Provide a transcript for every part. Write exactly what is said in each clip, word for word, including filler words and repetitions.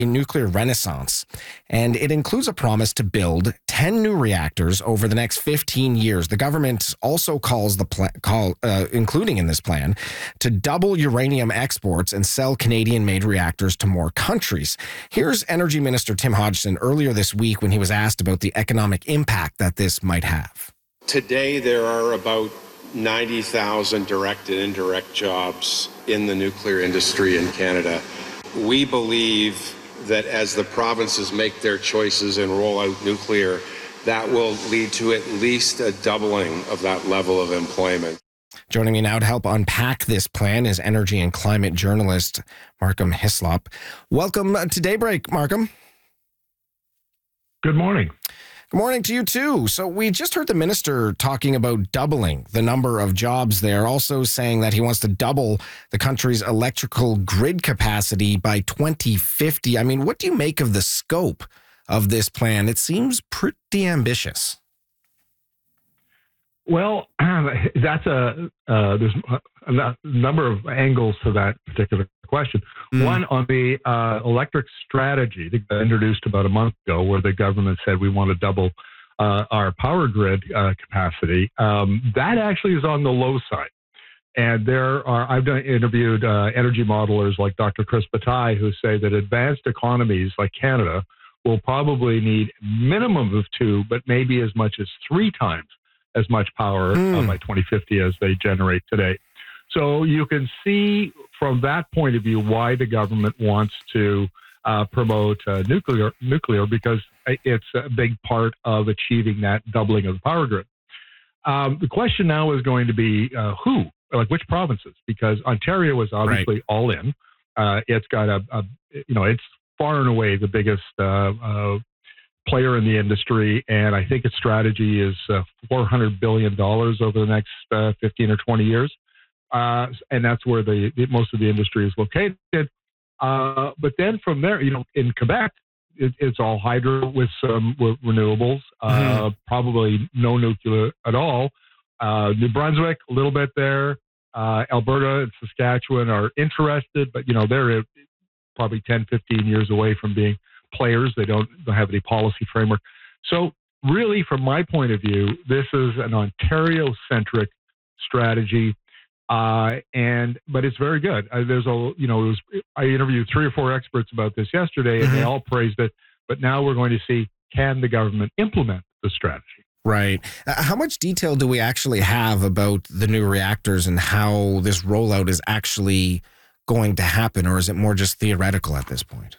nuclear renaissance, and it includes a promise to build ten new reactors over the next fifteen years. The government also calls the plan, call, uh, including in this plan, to double uranium exports and sell Canadian-made reactors to more countries. Here's Energy Minister Tim Hodgson earlier this week when he was asked about the economic impact that this might have. Today, there are about ninety thousand direct and indirect jobs in the nuclear industry in Canada. We believe that as the provinces make their choices and roll out nuclear, that will lead to at least a doubling of that level of employment. Joining me now to help unpack this plan is energy and climate journalist Markham Hislop. Welcome to Daybreak, Markham. Good morning. Good morning to you too. So we just heard the minister talking about doubling the number of jobs there, also saying that he wants to double the country's electrical grid capacity by twenty fifty. I mean, what do you make of the scope of this plan? It seems pretty ambitious. Well, that's a uh, there's a number of angles to that particular question. Mm. One on the uh, electric strategy that got introduced about a month ago, where the government said we want to double uh, our power grid uh, capacity. Um, that actually is on the low side, and there are I've done, interviewed uh, energy modelers like Doctor Chris Bataille who say that advanced economies like Canada will probably need minimum of two, but maybe as much as three times as much power mm. uh, by twenty fifty as they generate today. So you can see from that point of view why the government wants to uh, promote uh, nuclear, nuclear because it's a big part of achieving that doubling of the power grid. Um, the question now is going to be uh, who, like which provinces, because Ontario is obviously right. all in. Uh, it's got a, a, you know, it's far and away the biggest uh, uh, player in the industry, and I think its strategy is uh, four hundred billion dollars over the next uh, fifteen or twenty years. Uh, and that's where the, the most of the industry is located. Uh, but then from there, you know, in Quebec, it, it's all hydro with some with renewables, uh, mm-hmm. probably no nuclear at all. Uh, New Brunswick, a little bit there. Uh, Alberta and Saskatchewan are interested, but, you know, they're probably ten, fifteen years away from being players. They don't, don't have any policy framework. So really, from my point of view, this is an Ontario-centric strategy. Uh, and, but it's very good. Uh, there's a, you know, it was, I interviewed three or four experts about this yesterday and mm-hmm. they all praised it, but now we're going to see, can the government implement the strategy? Right. Uh, how much detail do we actually have about the new reactors and how this rollout is actually going to happen, or is it more just theoretical at this point?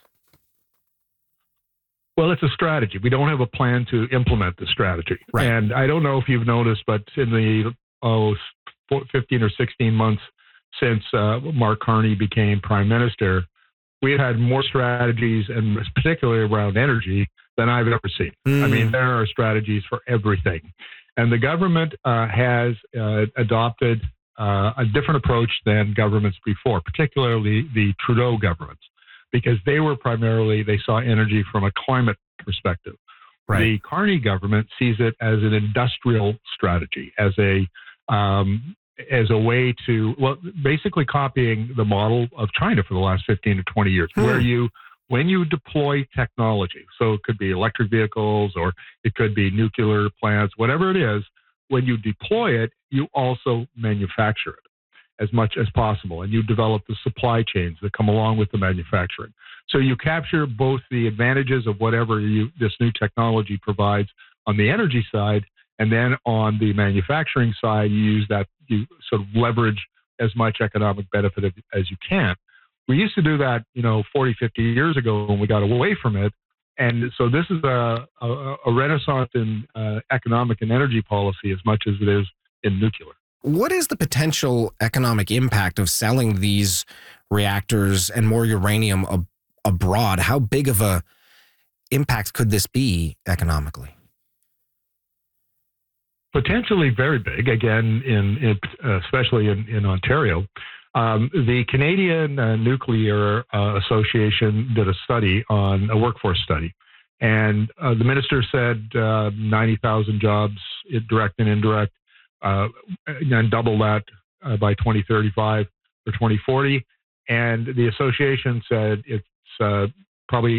Well, it's a strategy. We don't have a plan to implement the strategy. Right. And I don't know if you've noticed, but in the, oh, fifteen or sixteen months since uh, Mark Carney became prime minister, we have had more strategies, and particularly around energy, than I've ever seen. Mm. I mean, there are strategies for everything. And the government uh, has uh, adopted uh, a different approach than governments before, particularly the Trudeau governments, because they were primarily, they saw energy from a climate perspective. Right. The Carney government sees it as an industrial strategy, as a um, as a way to, well, basically copying the model of China for the last fifteen to twenty years, hmm. where you, when you deploy technology, so it could be electric vehicles or it could be nuclear plants, whatever it is, when you deploy it, you also manufacture it as much as possible, and you develop the supply chains that come along with the manufacturing. So you capture both the advantages of whatever you, this new technology provides on the energy side, and then on the manufacturing side, you use that, you sort of leverage as much economic benefit as you can. We used to do that, you know, forty, fifty years ago when we got away from it. And so this is a, a, a renaissance in uh, economic and energy policy as much as it is in nuclear. What is the potential economic impact of selling these reactors and more uranium ab- abroad? How big of a impact could this be economically? Potentially very big, again, in, in uh, especially in, in Ontario. Um, the Canadian uh, Nuclear uh, Association did a study on a workforce study, and uh, the minister said uh, ninety thousand jobs, direct and indirect, uh, and double that uh, by twenty thirty-five or twenty forty. And the association said it's uh, probably